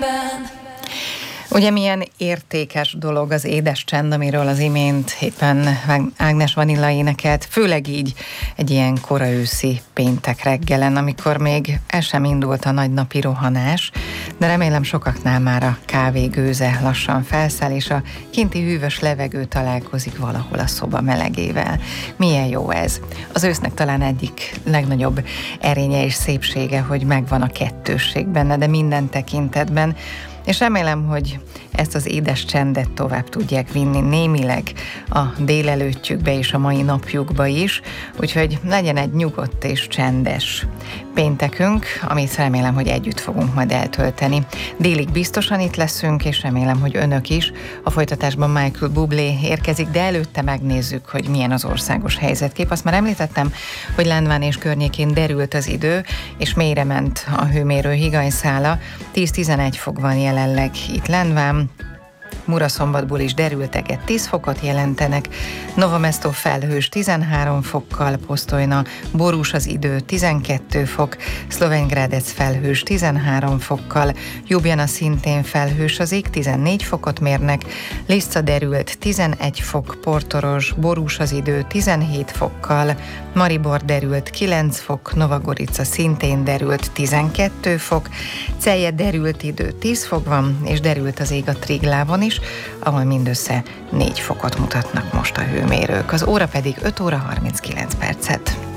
Ugye milyen értékes dolog az édes csend, amiről az imént éppen Ágnes Vanilla énekelt, főleg így egy ilyen kora őszi péntek reggelen, amikor még el sem indult a nagy napi rohanás, de remélem sokaknál már a kávé gőze lassan felszáll, és a kinti hűvös levegő találkozik valahol a szoba melegével. Milyen jó ez! Az ősznek talán egyik legnagyobb erénye és szépsége, hogy megvan a kettősség benne, de minden tekintetben, és remélem, hogy ezt az édes csendet tovább tudják vinni némileg a délelőttjükbe és a mai napjukba is, úgyhogy legyen egy nyugodt és csendes péntekünk, amit remélem, hogy együtt fogunk majd eltölteni. Délig biztosan itt leszünk, és remélem, hogy önök is. A folytatásban Michael Bublé érkezik, de előtte megnézzük, hogy milyen az országos helyzetkép. Azt már említettem, hogy Lendván és környékén derült az idő, és mélyre ment a hőmérő higanyszála. 10-11 fok van jelenleg itt Lendván. Muraszombatból is derülteket 10 fokot jelentenek, Nova Mesto felhős 13 fokkal, Posztolyna borús az idő 12 fok, Szlovenygradec felhős 13 fokkal, Ljubljana szintén felhős az ég, 14 fokot mérnek, Lisza derült 11 fok, Portoroz borús az idő 17 fokkal, Maribor derült 9 fok, Nova Gorica szintén derült 12 fok, Celje derült idő 10 fok van, és derült az ég a Triglávon is, ahol mindössze 4 fokot mutatnak most a hőmérők. Az óra pedig 5 óra 39 percet.